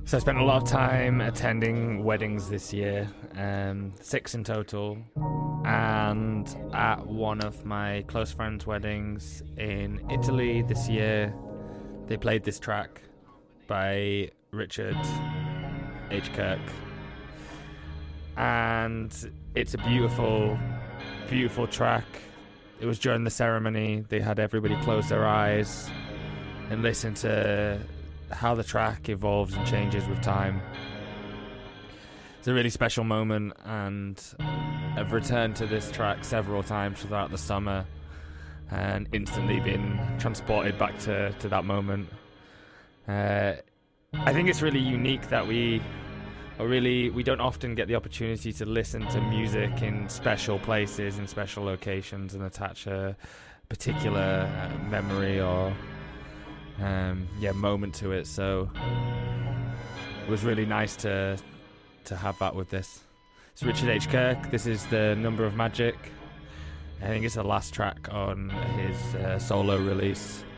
So I spent a lot of time attending weddings this year, 6 in total. And at one of my close friends' weddings in Italy this year, they played this track by Richard H. Kirk. And it's a beautiful, beautiful track. It was during the ceremony. They had everybody close their eyes and listen to how the track evolves and changes with time. It's a really special moment, and I've returned to this track several times throughout the summer and instantly been transported back to that moment. I think it's really unique that we don't often get the opportunity to listen to music in special places, in special locations, and attach a particular memory or moment to it. So it was really nice to have that with this. It's Richard H. Kirk. This is The Number of Magic. I think it's the last track on his solo release.